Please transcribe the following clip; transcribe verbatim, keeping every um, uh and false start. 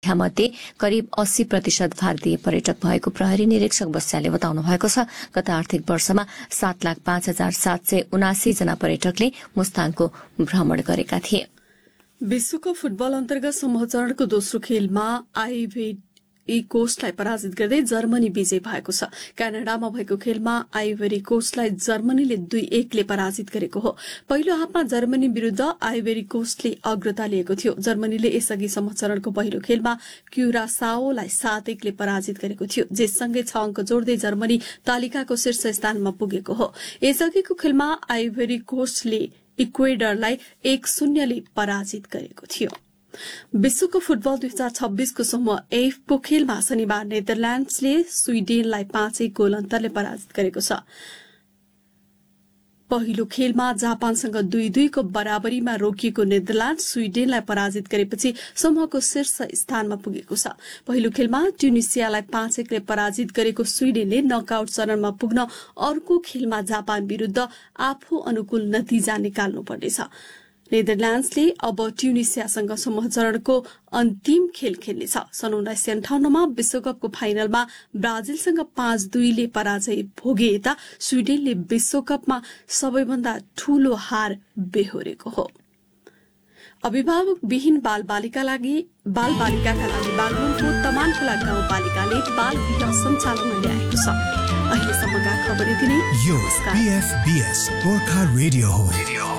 संख्या मध्ये करिब अस्सी प्रतिशत भारतीय पर्यटक भएको प्रहरी निरीक्षक बस्याले बताउनु भएको छ। गत आर्थिक वर्षमा सात लाख पाँच हजार सात सय उनासी जना पर्यटकले मुस्ताङको भ्रमण गरेका थिए। विश्वकप फुटबल अन्तर्गत समूह चरणको दोस्रो खेलमा आइभरी कोस्टलाई पराजित गर्दै जर्मनी विजय भएको छ। क्यानाडामा भएको खेलमा आइभरी कोस्टलाई जर्मनीले दुई एकले पराजित गरेको हो। पहिलो हाफमा जर्मनी विरूद्ध आइभरी कोस्टले अग्रता लिएको थियो। जर्मनीले यसअघि समूह चरणको पहिलो खेलमा क्युरासाओलाई सात एकले पराजित गरेको थियो, जससँगै छ अङ्क जोड्दै जर्मनी तालिकाको शीर्ष स्थानमा पुगेको हो। यसअघिको खेलमा आइभरी कोस्टले इक्वेडरलाई एक शून्यले पराजित गरेको थियो। विश्वकप फुटबल दुई हजार छब्बीसको समूह एफको खेलमा शनिबार नेदरल्याण्ड्सले स्वीडेनलाई पाँच एक गोल अन्तरले पराजित गरेको छ। पहिलो खेलमा जापानसँग दुई दुईको बराबरीमा रोकिएको नेदरल्याण्ड स्वीडेनलाई पराजित गरेपछि समूहको शीर्ष स्थानमा पुगेको छ। पहिलो खेलमा ट्युनिसियालाई पाँच एकले पराजित गरेको स्वीडेनले नकआउट चरणमा पुग्न अर्को खेलमा जापान विरूद्ध आफू अनुकूल नतिजा निकाल्नुपर्नेछ। नेदरल्याण्ड्सले अब ट्युनिसियासँग समूह चरणको अन्तिम खेल खेल्नेछ। सन् उन्नाइस सय अन्ठाउन्नमा विश्वकपको फाइनलमा ब्राजिलसँग पाँच दुईले पराजय भोगे यता स्वीडेनले विश्वकपमा सबैभन्दा ठूलो हार बेहोरेको हो। अभिभावक विहीन बाल बालिका लागि बाल बालिकाका लागि बागलुङको तमानखोला गाउँपालिकाले बाल गृह सञ्चालनमा ल्याएको छ। अहिलेसम्मका खबर यति नै। यो पीएफबीएस गोर्खा रेडियो हो।